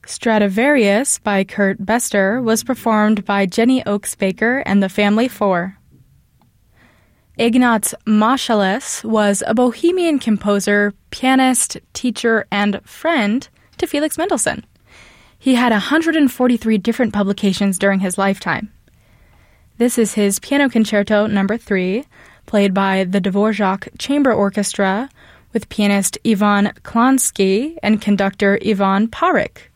Stradivarius by Kurt Bester was performed by Jenny Oakes Baker and the Family Four. Ignaz Moscheles was a Bohemian composer, pianist, teacher, and friend to Felix Mendelssohn. He had 143 different publications during his lifetime. This is his Piano Concerto No. 3, played by the Dvorak Chamber Orchestra with pianist Ivan Klonsky and conductor Ivan Parik.